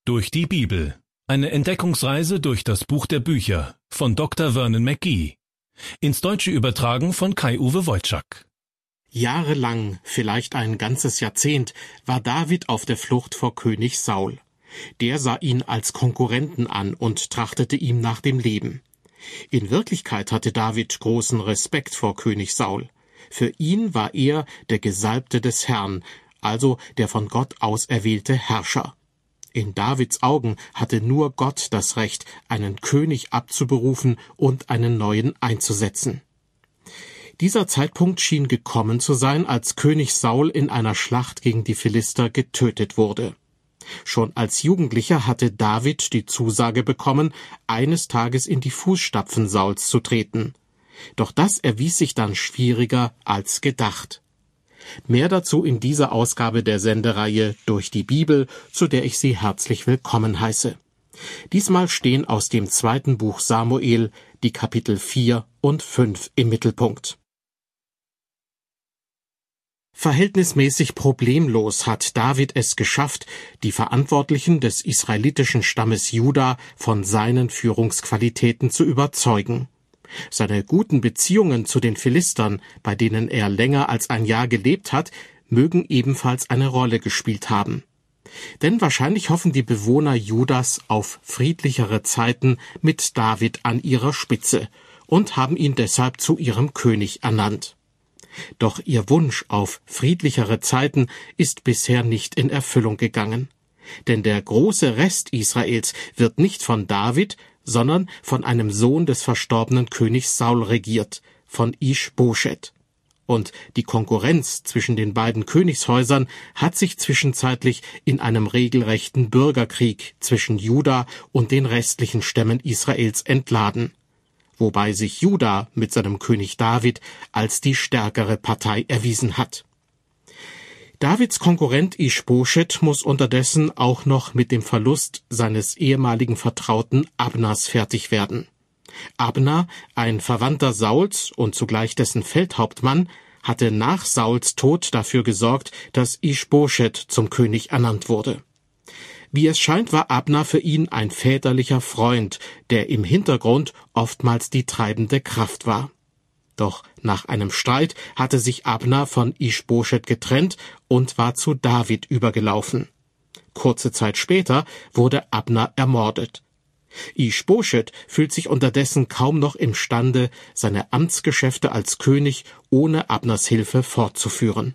Durch die Bibel. Eine Entdeckungsreise durch das Buch der Bücher von Dr. Vernon McGee. Ins Deutsche übertragen von Kai-Uwe Wojczak. Jahrelang, vielleicht ein ganzes Jahrzehnt, war David auf der Flucht vor König Saul. Der sah ihn als Konkurrenten an und trachtete ihm nach dem Leben. In Wirklichkeit hatte David großen Respekt vor König Saul. Für ihn war er der Gesalbte des Herrn, also der von Gott auserwählte Herrscher. In Davids Augen hatte nur Gott das Recht, einen König abzuberufen und einen neuen einzusetzen. Dieser Zeitpunkt schien gekommen zu sein, als König Saul in einer Schlacht gegen die Philister getötet wurde. Schon als Jugendlicher hatte David die Zusage bekommen, eines Tages in die Fußstapfen Sauls zu treten. Doch das erwies sich dann schwieriger als gedacht. Mehr dazu in dieser Ausgabe der Sendereihe Durch die Bibel, zu der ich Sie herzlich willkommen heiße. Diesmal stehen aus dem 2. Buch Samuel die Kapitel 4 und 5 im Mittelpunkt. Verhältnismäßig problemlos hat David es geschafft, die Verantwortlichen des israelitischen Stammes Juda von seinen Führungsqualitäten zu überzeugen. Seine guten Beziehungen zu den Philistern, bei denen er länger als ein Jahr gelebt hat, mögen ebenfalls eine Rolle gespielt haben. Denn wahrscheinlich hoffen die Bewohner Judas auf friedlichere Zeiten mit David an ihrer Spitze und haben ihn deshalb zu ihrem König ernannt. Doch ihr Wunsch auf friedlichere Zeiten ist bisher nicht in Erfüllung gegangen. Denn der große Rest Israels wird nicht von David, sondern von einem Sohn des verstorbenen Königs Saul regiert, von Isch-Boschet. Und die Konkurrenz zwischen den beiden Königshäusern hat sich zwischenzeitlich in einem regelrechten Bürgerkrieg zwischen Juda und den restlichen Stämmen Israels entladen, wobei sich Juda mit seinem König David als die stärkere Partei erwiesen hat. Davids Konkurrent Isch-Boschet muss unterdessen auch noch mit dem Verlust seines ehemaligen Vertrauten Abners fertig werden. Abner, ein Verwandter Sauls und zugleich dessen Feldhauptmann, hatte nach Sauls Tod dafür gesorgt, dass Isch-Boschet zum König ernannt wurde. Wie es scheint, war Abner für ihn ein väterlicher Freund, der im Hintergrund oftmals die treibende Kraft war. Doch nach einem Streit hatte sich Abner von Isch-Boschet getrennt und war zu David übergelaufen. Kurze Zeit später wurde Abner ermordet. Isch-Boschet fühlt sich unterdessen kaum noch imstande, seine Amtsgeschäfte als König ohne Abners Hilfe fortzuführen.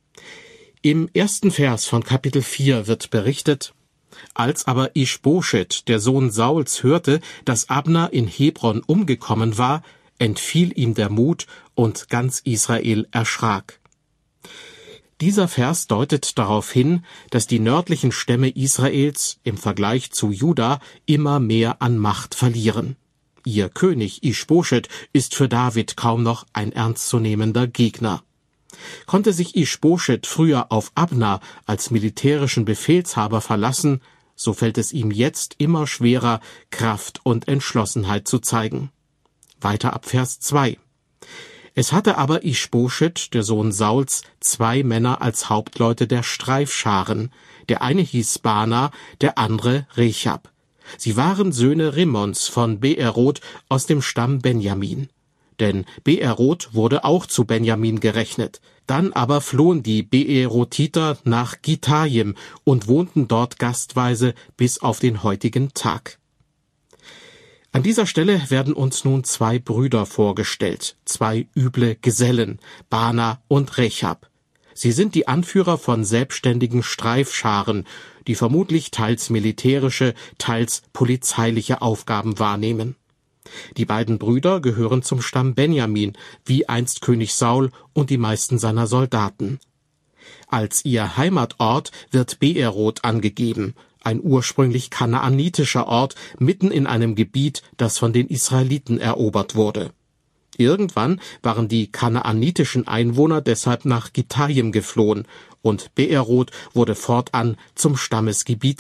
Im 1. Vers von Kapitel 4 wird berichtet: Als aber Isch-Boschet, der Sohn Sauls, hörte, dass Abner in Hebron umgekommen war, entfiel ihm der Mut und ganz Israel erschrak. Dieser Vers deutet darauf hin, dass die nördlichen Stämme Israels im Vergleich zu Juda immer mehr an Macht verlieren. Ihr König Isch-Boschet ist für David kaum noch ein ernstzunehmender Gegner. Konnte sich Isch-Boschet früher auf Abner als militärischen Befehlshaber verlassen, so fällt es ihm jetzt immer schwerer, Kraft und Entschlossenheit zu zeigen. Weiter ab Vers 2. Es hatte aber Isch-Boschet, der Sohn Sauls, 2 Männer als Hauptleute der Streifscharen. Der eine hieß Bana, der andere Rechab. Sie waren Söhne Rimmons von Beeroth aus dem Stamm Benjamin. Denn Beeroth wurde auch zu Benjamin gerechnet. Dann aber flohen die Beerothiter nach Gittaim und wohnten dort gastweise bis auf den heutigen Tag. An dieser Stelle werden uns nun 2 Brüder vorgestellt, 2 üble Gesellen, Bana und Rechab. Sie sind die Anführer von selbstständigen Streifscharen, die vermutlich teils militärische, teils polizeiliche Aufgaben wahrnehmen. Die beiden Brüder gehören zum Stamm Benjamin, wie einst König Saul und die meisten seiner Soldaten. Als ihr Heimatort wird Beeroth angegeben, ein ursprünglich kanaanitischer Ort mitten in einem Gebiet, das von den Israeliten erobert wurde. Irgendwann waren die kanaanitischen Einwohner deshalb nach Gittaim geflohen und Beeroth wurde fortan zum Stammesgebiet